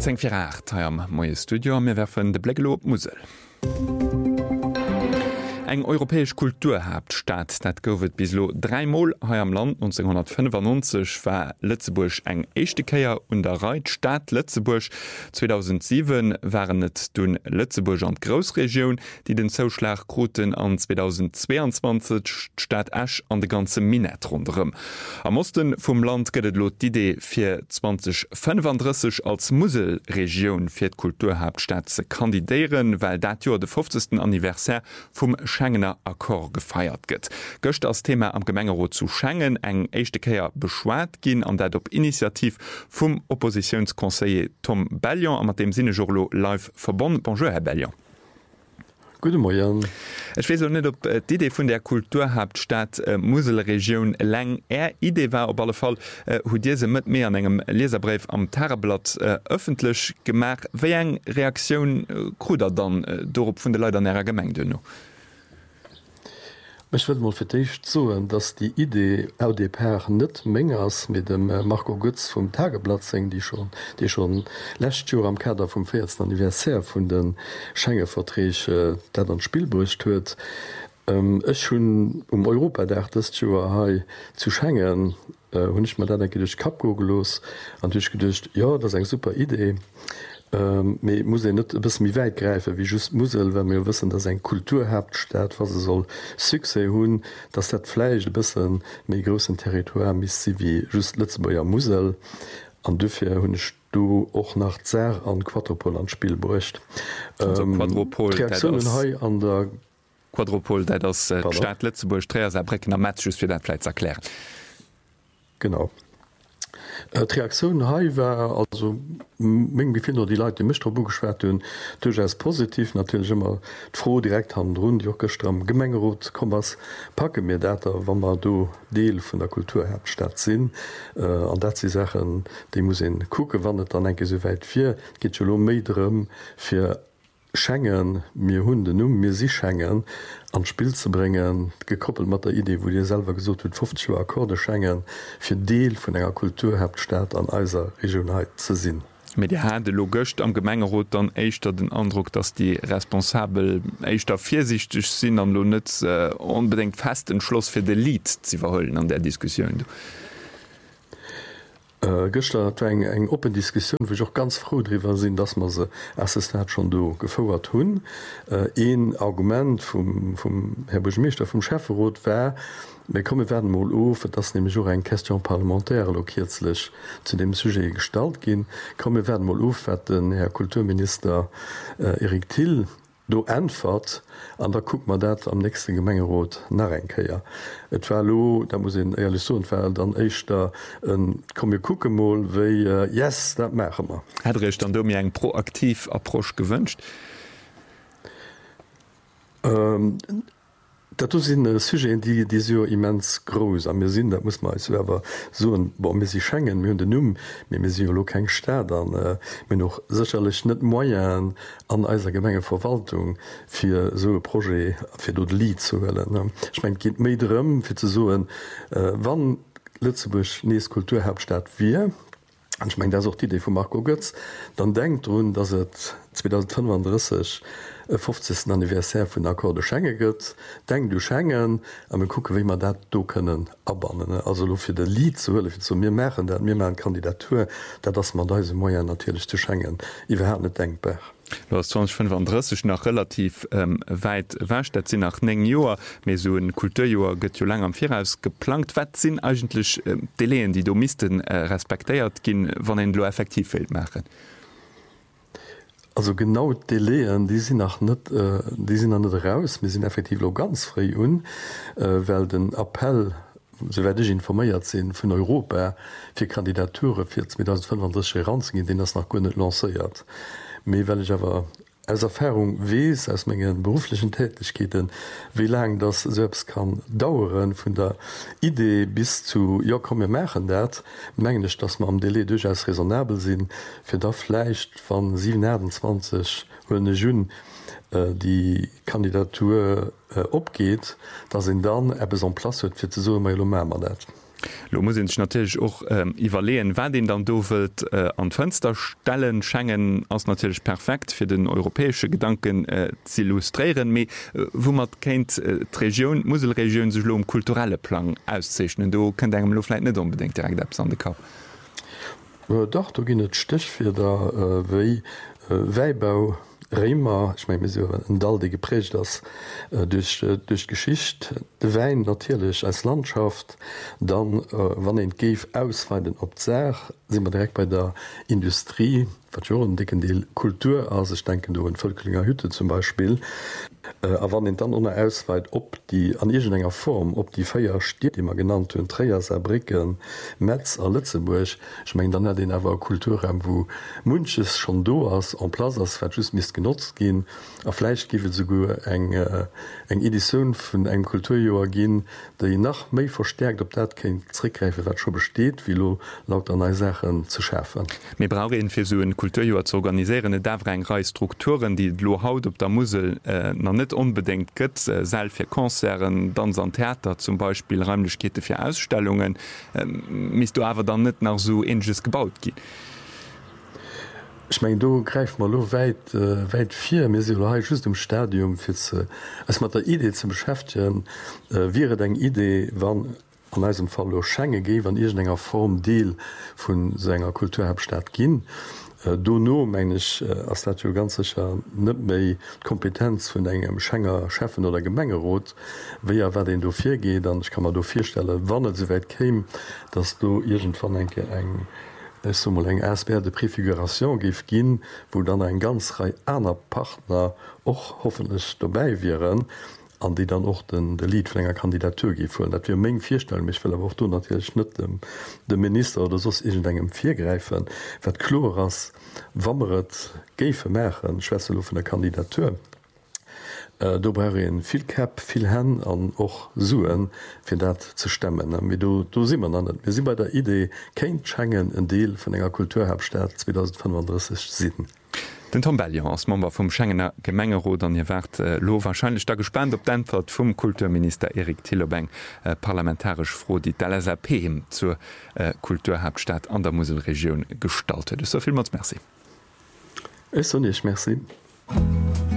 10:08 am Moie Studio mir werfen de Bläckelo Musel. Eng europäesch Kulturhauptstadt, dat goufet bislo 3-mal heuer am Land 1995 war Lützeburg eng Echtekeier und der Reitstadt Lützeburg. 2007 waren net dun Lützeburg an Großregion, die den Zouschlag kruten an 2022 Stadt Asch an de ganze Minet runm. Am Osten vum Land gëtt lot d'Idee fir 2035 als Muselregion fir d Kulturhauptstadt ze kandidieren, weil dat Joer de 50. Anniversär vum Schengener Akkor gefeiert gëtt. Gëcht als Thema am Gemengerot zu Schengen eng Echtekeier beschwaart ginn an dat op Initiativ vum Oppositionskonseiller Tom Bellion an mat dem Sinne Jolo live verbonn. Bonjour, Herr Bellion. Guten Morgen. Ich weiß auch nicht, ob die Idee von der Kulturhauptstadt Muselregion lang Idee war, auf alle Fall, wo diese mit mir an einem Leserbrief am Tageblatt öffentlich gemacht. Wie eine Reaktion kruder dann darauf von den Leuten in der Gemeinde? Ich würde mal für dich sagen, dass die Idee LDPR nicht mehr ist mit dem Marco Götz vom Tageblatt, die schon letztes Jahr am Kader vom 40. Anniversär von den Schengen-Verträgen, der dann Spielbrücht wird. Ich schon Europa gedacht, das Jahr zu Schengen, und ich mir dann durch Kapgo gelos und ich gedacht, ja, das ist eine super Idee. Muss net bis mi weit greifen wie just Musel, wenn wir wissen, dass ein Kulturhauptstadt was soll Suse hunn, dass dat Fleisch bisssen méi großen Territoire miss wie just Lützeburger Musel an dufir hunn du och nach Zer an Quadropol an Spiel brucht. Quadropol an der Quadropol das Stadt Lützeburg Brecken am Matschus fir dat Fleiz erklären. Genau. Die Reaktion war also wie die Leute Mischtrobu geschwert hun durchaus positiv natürlich immer froh direkt han rund Jockestramm Gemengerot kom was packe mir dat wann man do Deel von der Kulturhauptstadt sinn an dat sie Sachen die muss kucke wannnet dann enke soweit fir geht méi fir Schengen mir Hunde mir sie Schengen ans Spiel zu bringen, gekoppelt mit der Idee, wo dir selber gesucht wird 50 Akkorde Schengen für Deel von einer Kulturhauptstadt an eiser Regionheit zu sinn. Mit die Hade Logicht am Gemengerot dann eichter den Eindruck, dass die responsabel eichter viersichtig sind an lo net unbedingt fest den Schluss für de Lied zu verholen an der Diskussion. Gestern eng open Diskussion, wo ich auch ganz froh drüber sind, dass man se Assistent schon do gefordert hun. Ein Argument vom Herr Burgmeister vom Chefrot war, wir kommen werden mal auf, dass nämlich auch ein Question parlamentär kürzlich zu dem Sujet gestaltet gehen. Kommen werden mal auf, hat den Herr Kulturminister Erik Thiel do entfert an der guck man dat am nächsten Gemengerot nachrenkeier. Et war lo, da muss ehrlich so dann echt da kom mir guckemol wie yes, dat machen wir. Hat recht dann du mir eng proaktiv Approsch gewünscht? Dat sind Sujet die so immens groß an mir sinn, da muss man aber so mir Schengen mir den mir kein Staat an mir noch sicherlich net moyen an eiser Gemenge Verwaltung fir so Projekt fir dort Lied zu wellen. Ich mein geht méi fir zu so wann Lützeburg nees Kulturhauptstadt wie. Ich meine, das ist auch die Idee von Marco Götz. Dann denkt run, dass es 2035 50. Anniversär von Akkorde Schengen gibt. Denkt du Schengen, und wir gucken, wie wir das da können abbauen. Also für das Lied zu hören, für mir machen, dass wir eine Kandidatur, dass man diese Moyen natürlich zu Schengen überhaupt nicht denkbar. Du hast 2035 noch relativ weit wächt, dat sinn nach 9 Joer méi so en Kulturjoer gëtt jo lang am Viraus geplant. Wat sinn eigentlich Deleen, die do misten respektéiert ginn, wann en lo effektiv fät machen? Also genau Deleen, die sind noch net net raus, mir sind effektiv lo ganz frei weil den Appell so werde ich informiert sinn vun Europa fir Kandidature fir 2035 ranzugin, den das nach Gunnet lanciert. Me well ich aber als Erfahrung wees aus mengen beruflichen Tätigkeiten, wie lang das selbst kann dauern von der Idee bis zu ja komm wir machen dat, mengen ich, dass man am Delay durchaus raisonabel sind, für da vielleicht von 27 Juni die Kandidatur opgeht, da sind dann so Platz wird für so Mandat. Lo muss ich natürlich auch evaluieren, wer den dann dowelt an Fenster stellen Schengen als natürlich perfekt für den europäische Gedanken zu illustrieren, wo man kennt Region Muselregion sich um kulturelle Plan auszeichnen. Du könnt engem Lo vielleicht nicht unbedingt direkt an den Kap. Doch du ginnet Stich fir der wéi Weibau Remer ich mein, en Dal de geprecht das durch Geschicht de Wein natierlech als Landschaft dann wann en Geef ausweiden op Zach sind man direkt bei der Industrie dicken die Kultur as ich denken du in Völklinger Hütte zum Beispiel a wann den dann ohne ausweit op die an ir enger Form op die Feier steht immer genannt hun Träers erbricken Metz a Lützeburg ich mein dann den awer Kulturraum wo Munches schon do ass an Plazas mis genutzt gin a Fleisch giwe so go eng Edition vun eng Kulturjoer gin déi nach méi verstärkt op dat kein Trickgreife wat schon besteht wie lo laut an Sachen zu schärfen. Wir brauchen für so ein Kulturjahr zu organisieren da Strukturen die lo haut op der Musel noch nicht unbedingt gibt selbst für Konzern dann an Theater zum Beispiel Räumlichkeiten für Ausstellungen misst du aber dann nicht nach so ähnliches gebaut gehen. Ich mein, du greif mal lo weit 4 just im Stadium als mat der Idee zu beschäftigen wäre deg Idee wann an diesem Fall lo Schenge ge an ir enger Form Deel vun senger Kulturhauptstadt ginn. Do no mengg as dat ganzcher net méi Kompetenz vun engem Schenger Chefen oder Gemengerot, wéier wer den do fir geht, dann ich kann man do firstelle, wann et soweit käm, dats du irgend van enke eng eng ersper de Präfiguration gif ginn, wo dann ein ganz Rei aner Partner och hoffentlich dabei wären, an die dann auch de Lied vu enger Kandidatur gifuelen. Dat wir még firstellen mich will auch du natürlich net dem Minister oder sos egent engem Viergreifen, wat chlor ass wammeret géife Mächen Schwesselo vun der Kandidatur. Do brauchen viel Kap, viel Hen an och Suen fir dat zu stemmen. Du si man an. Wir sind bei der Idee kein Schengen en Deel vun enger Kulturhauptstadt 2035 sieten. Den Tom Bellion als Member vum Schengener Gemengerot an jewert lo wahrscheinlich da gespannt op d'Antwort vum Kulturminister Erik Tillobeng parlamentarisch froh die DLSAP zur Kulturhauptstadt an der Muselregion gestaltet. Soviel mals Merci. Es so nicht, merci.